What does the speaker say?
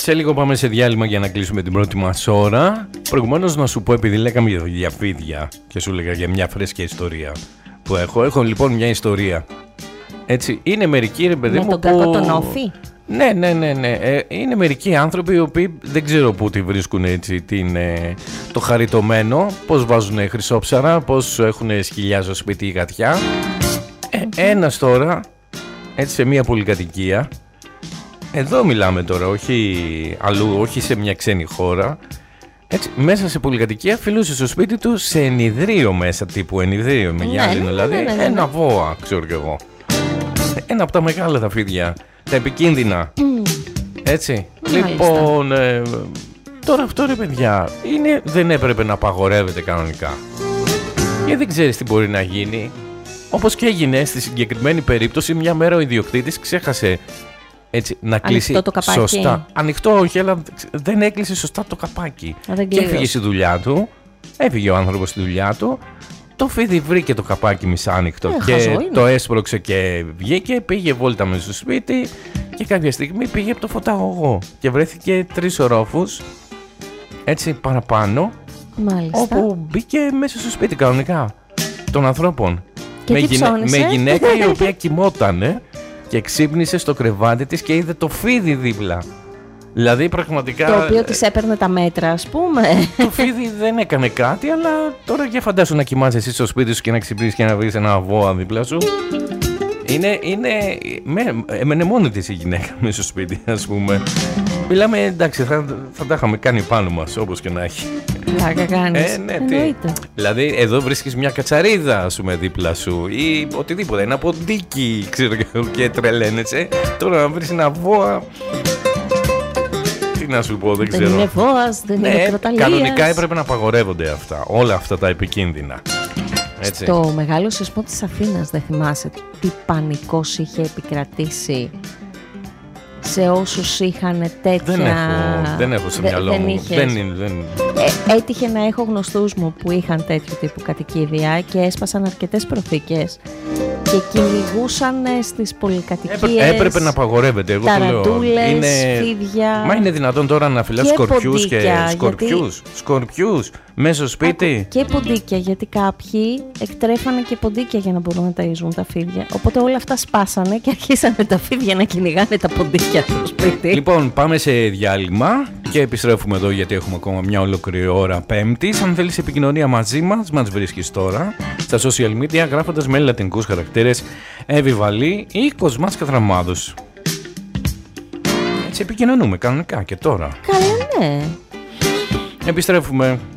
Σε λίγο πάμε σε διάλειμμα για να κλείσουμε την πρώτη μας ώρα. Προηγουμένως να σου πω, επειδή λέγαμε για φίδια και σου έλεγα για μια φρέσκια ιστορία που έχω λοιπόν μια ιστορία. Έτσι, είναι μερικοί ρε παιδί μου. Με τον κακό τον όφη. Ναι. Είναι μερικοί άνθρωποι οι οποίοι δεν ξέρω πού τη βρίσκουν έτσι το χαριτωμένο. Πώς βάζουν χρυσόψαρα, πώς έχουν σκυλιά στο σπίτι ή γατιά. Ένας τώρα, έτσι σε μια πολυκατοικία. Εδώ μιλάμε τώρα, όχι αλλού, όχι σε μια ξένη χώρα. Έτσι, μέσα σε πολυκατοικία φιλούσε στο σπίτι του σε ενιδρίο μέσα, τύπου ενιδρίο, μεγάλο δηλαδή. Ένα βόα, ξέρω κι εγώ. Ένα από τα μεγάλα τα φίδια, τα επικίνδυνα. Έτσι. Μάλιστα. Λοιπόν, τώρα αυτό ρε παιδιά, δεν έπρεπε να απαγορεύεται κανονικά. Γιατί δεν ξέρεις τι μπορεί να γίνει. Όπως και έγινε στη συγκεκριμένη περίπτωση, μια μέρα ο ιδιοκτήτης ξέχασε έτσι, να κλείσει σωστά. Ανοιχτό όχι, αλλά δεν έκλεισε σωστά το καπάκι. Και έφυγε στη δουλειά του. Έφυγε ο άνθρωπος στη δουλειά του. Το φίδι βρήκε το καπάκι μισάνοιχτο και το έσπρωξε και βγήκε. Πήγε βόλτα μέσα στο σπίτι και κάποια στιγμή πήγε από το φωταγωγό και βρέθηκε 3 ορόφους έτσι παραπάνω. Μάλιστα. Όπου μπήκε μέσα στο σπίτι κανονικά των ανθρώπων. Με γυναίκα η οποία κοιμότανε και ξύπνησε στο κρεβάτι της και είδε το φίδι δίπλα. Δηλαδή πραγματικά. Το οποίο της έπαιρνε τα μέτρα, ας πούμε. Το φίδι δεν έκανε κάτι, αλλά τώρα για φαντάσου να κοιμάσαι εσύ στο σπίτι σου και να ξυπνήσεις και να βρεις ένα βόα δίπλα σου. Έμενε μόνη της η γυναίκα μέσα στο σπίτι, ας πούμε. Μιλάμε, εντάξει, θα τα είχαμε κάνει πάνω μας, όπως και να έχει. Πλάκα κάνεις. Ναι, δηλαδή, εδώ βρίσκεις μια κατσαρίδα, ας πούμε, δίπλα σου ή οτιδήποτε. Ένα ποντίκι, ξέρω και τρελαίνεσαι. Τώρα να βρεις ένα βόα. Τι να σου πω, δεν ξέρω. Δεν είναι βόας, δεν είναι κροταλίας. Κανονικά έπρεπε να απαγορεύονται αυτά. Όλα αυτά τα επικίνδυνα. Έτσι. Στο μεγάλο σεισμό της Αθήνας, δεν θυμάσαι τι πανικός είχε επικρατήσει σε όσους είχαν τέτοια. Δεν έχω στο μυαλό μου. Έτυχε να έχω γνωστούς μου που είχαν τέτοιου τύπου κατοικίδια και έσπασαν αρκετές προθήκες και κυνηγούσαν στις πολυκατοικίες. Έπρεπε να απαγορεύεται. Εγώ ταραντούλες, φίδια. Μα είναι δυνατόν τώρα να φυλάς σκορπιούς και σκορπιούς μέσα στο σπίτι. Και ποντίκια, γιατί κάποιοι εκτρέφανε και ποντίκια για να μπορούν να ταΐζουν τα φίδια. Οπότε όλα αυτά σπάσανε και αρχίσανε τα φίδια να κυνηγάνε τα ποντίκια στο σπίτι. Λοιπόν, πάμε σε διάλειμμα και επιστρέφουμε εδώ γιατί έχουμε ακόμα μια ολόκληρη ώρα Πέμπτης. Αν θέλεις επικοινωνία μαζί μας βρίσκεις τώρα στα social media γράφοντας με λατινικούς χαρακτήρες Εβιβαλή ή Κοσμάς Κατραμάδος. Έτσι επικοινωνούμε κανονικά και τώρα. Καλά, ναι. Επιστρέφουμε.